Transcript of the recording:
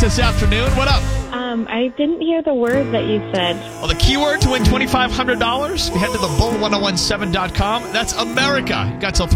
this afternoon. What up? I didn't hear the word that you said. Well, the keyword to win $2,500, you head to the bull1017.com. That's America. You got till